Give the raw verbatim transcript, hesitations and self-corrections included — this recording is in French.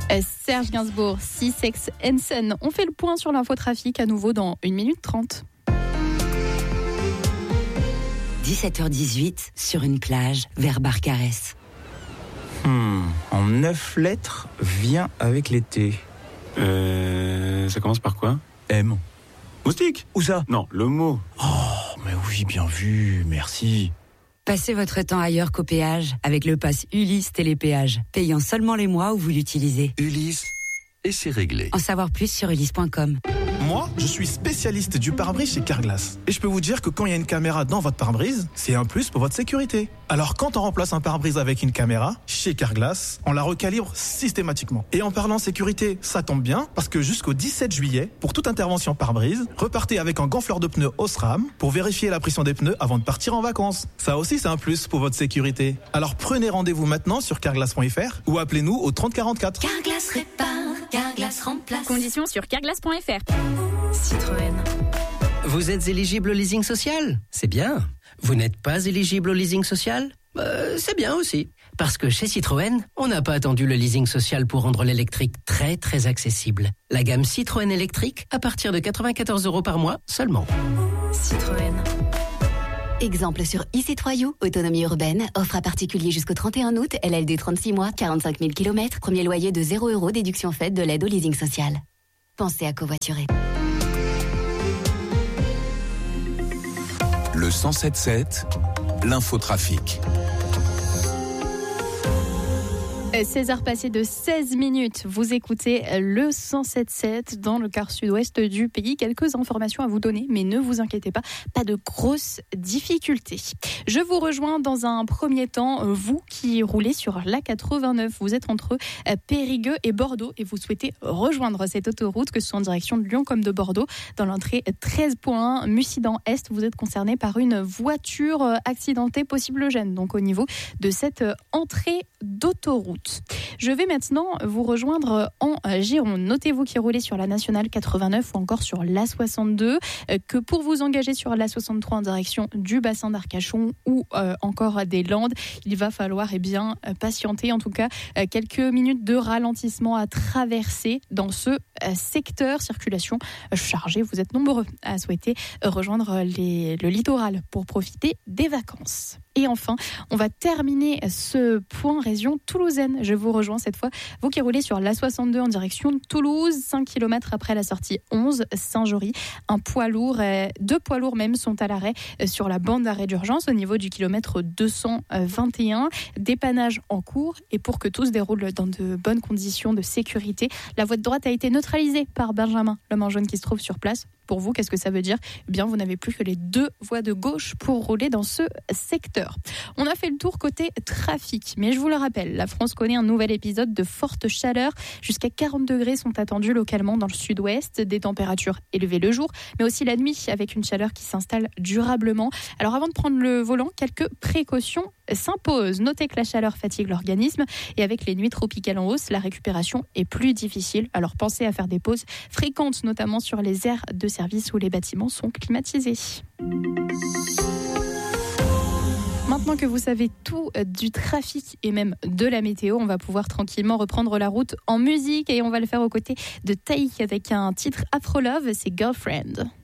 Serge Gainsbourg, Six Sex and Son. On fait le point sur l'infotrafic à nouveau dans une minute trente. dix-sept heures dix-huit, sur une plage, vers Barcarès. Hmm, en neuf lettres, vient avec l'été. Euh, ça commence par quoi? M. Moustique? Où ça? Non, le mot. Oh, mais oui, bien vu, merci. Passez votre temps ailleurs qu'au péage avec le pass Ulysse Télépéage, payant seulement les mois où vous l'utilisez. Ulysse, et c'est réglé. En savoir plus sur ulysse point com. Moi, je suis spécialiste du pare-brise chez Carglass. Et je peux vous dire que quand il y a une caméra dans votre pare-brise, c'est un plus pour votre sécurité. Alors quand on remplace un pare-brise avec une caméra, chez Carglass, on la recalibre systématiquement. Et en parlant sécurité, ça tombe bien, parce que jusqu'au dix-sept juillet, pour toute intervention pare-brise, repartez avec un gonfleur de pneus Osram pour vérifier la pression des pneus avant de partir en vacances. Ça aussi, c'est un plus pour votre sécurité. Alors prenez rendez-vous maintenant sur carglass point f r ou appelez-nous au trente quarante-quatre. Carglass répare, Carglass remplace. Conditions sur carglass point f r. Citroën. Vous êtes éligible au leasing social? C'est bien. Vous n'êtes pas éligible au leasing social? euh, C'est bien aussi. Parce que chez Citroën, on n'a pas attendu le leasing social pour rendre l'électrique très très accessible. La gamme Citroën électrique à partir de quatre-vingt-quatorze euros par mois seulement. Citroën. Exemple sur e-C trois U, autonomie urbaine, offre à particulier jusqu'au trente et un août, L L D trente-six mois, quarante-cinq mille kilomètres, premier loyer de zéro euros, déduction faite de l'aide au leasing social. Pensez à covoiturer. Le cent sept sept, l'infotrafic. seize heures passées de seize minutes, vous écoutez le cent sept sept dans le quart sud-ouest du pays. Quelques informations à vous donner, mais ne vous inquiétez pas, pas de grosses difficultés. Je vous rejoins dans un premier temps, vous qui roulez sur l'A quatre-vingt-neuf. Vous êtes entre Périgueux et Bordeaux et vous souhaitez rejoindre cette autoroute, que ce soit en direction de Lyon comme de Bordeaux. Dans l'entrée treize point un, Mussidan-Est, vous êtes concerné par une voiture accidentée, possible gêne, donc au niveau de cette entrée d'autoroute. Je vais maintenant vous rejoindre en Gironde. Notez-vous qui roulez sur la nationale quatre-vingt-neuf ou encore sur l'A soixante-deux, que pour vous engager sur l'A soixante-trois en direction du bassin d'Arcachon ou euh, encore des Landes, il va falloir eh bien, patienter, en tout cas euh, quelques minutes de ralentissement à traverser dans ce euh, secteur. Circulation chargée, vous êtes nombreux à souhaiter rejoindre les, le littoral pour profiter des vacances. Et enfin, on va terminer ce point région toulousaine. Je vous rejoins cette fois, vous qui roulez sur l'A soixante-deux en direction de Toulouse, cinq kilomètres après la sortie onze, Saint-Jory. Un poids lourd, deux poids lourds même sont à l'arrêt sur la bande d'arrêt d'urgence au niveau du kilomètre deux cent vingt et un. Dépannage en cours, et pour que tout se déroule dans de bonnes conditions de sécurité, la voie de droite a été neutralisée par Benjamin, l'homme en jaune qui se trouve sur place. Pour vous, qu'est-ce que ça veut dire? Eh bien, vous n'avez plus que les deux voies de gauche pour rouler dans ce secteur. On a fait le tour côté trafic, mais je vous le rappelle, la France connaît un nouvel épisode de forte chaleur. Jusqu'à quarante degrés sont attendus localement dans le sud-ouest, des températures élevées le jour, mais aussi la nuit, avec une chaleur qui s'installe durablement. Alors avant de prendre le volant, quelques précautions s'imposent. Notez que la chaleur fatigue l'organisme, et avec les nuits tropicales en hausse, la récupération est plus difficile. Alors pensez à faire des pauses fréquentes, notamment sur les aires de service où les bâtiments sont climatisés. Maintenant que vous savez tout du trafic et même de la météo, on va pouvoir tranquillement reprendre la route en musique, et on va le faire aux côtés de Taïk avec un titre Afro Love, c'est Girlfriend.